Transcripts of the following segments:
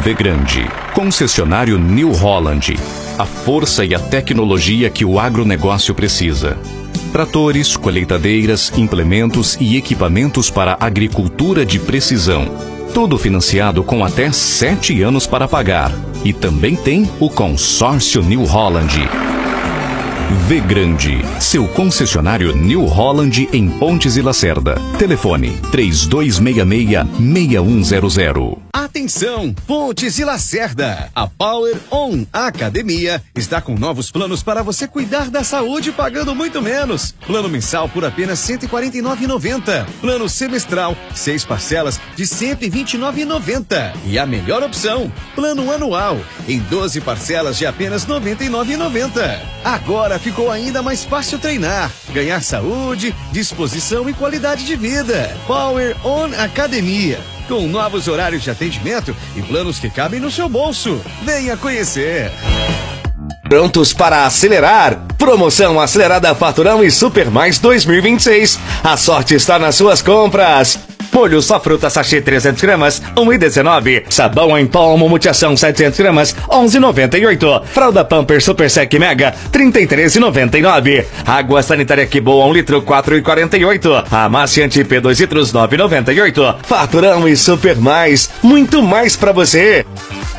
Grande, concessionário New Holland. A força e a tecnologia que o agronegócio precisa. Tratores, colheitadeiras, implementos e equipamentos para agricultura de precisão. Tudo financiado com até 7 anos para pagar. E também tem o consórcio New Holland. Grande, seu concessionário New Holland em Pontes e Lacerda. Telefone 3266-6100. Atenção, Pontes e Lacerda. A Power On Academia está com novos planos para você cuidar da saúde pagando muito menos. Plano mensal por apenas R$ 149,90. Plano semestral, 6 parcelas de R$ 129,90. E a melhor opção, plano anual, em 12 parcelas de apenas R$ 99,90. Agora ficou ainda mais fácil treinar, ganhar saúde, disposição e qualidade de vida. Power On Academia, com novos horários de atendimento e planos que cabem no seu bolso. Venha conhecer. Prontos para acelerar? Promoção acelerada Faturão e Super Mais 2026. A sorte está nas suas compras. Molho só fruta sachê 300 gramas, 1,19. Sabão em pó multiação 700 gramas, 11,98. Fralda Pampers Super Sec Mega, 33,99. Água sanitária Que Boa 1 litro, 4,48. Amaciante P 2 litros, 9,98. Faturão e Super Mais, muito mais pra você.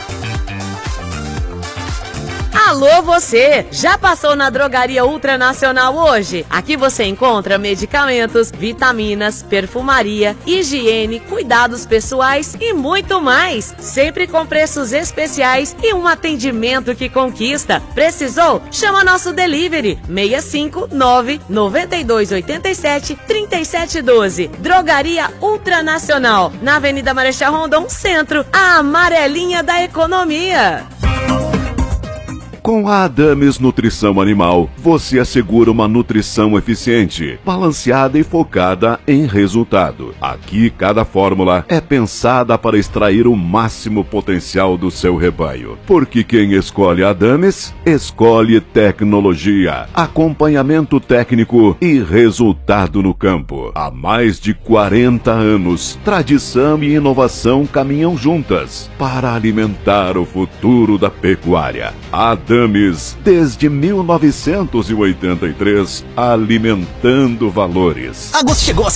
Alô você, já passou na Drogaria Ultranacional hoje? Aqui você encontra medicamentos, vitaminas, perfumaria, higiene, cuidados pessoais e muito mais. Sempre com preços especiais e um atendimento que conquista. Precisou? Chama nosso delivery 659-9287-3712. Drogaria Ultranacional, na Avenida Marechal Rondon, Centro, a amarelinha da economia. Com a Adames Nutrição Animal, você assegura uma nutrição eficiente, balanceada e focada em resultado. Aqui, cada fórmula é pensada para extrair o máximo potencial do seu rebanho. Porque quem escolhe a Adames, escolhe tecnologia, acompanhamento técnico e resultado no campo. Há mais de 40 anos, tradição e inovação caminham juntas para alimentar o futuro da pecuária. Adames, desde 1983, alimentando valores. Agosto chegou,